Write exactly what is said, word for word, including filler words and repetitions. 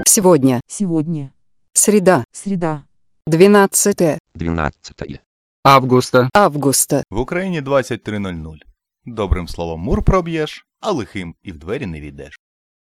Сегодня. Сегодня. Среда. Среда. двенадцатое двенадцатое августа. августа. В Україні двадцять три нуль нуль. Добрим словом мур проб'єш, а лихим і в двері не війдеш.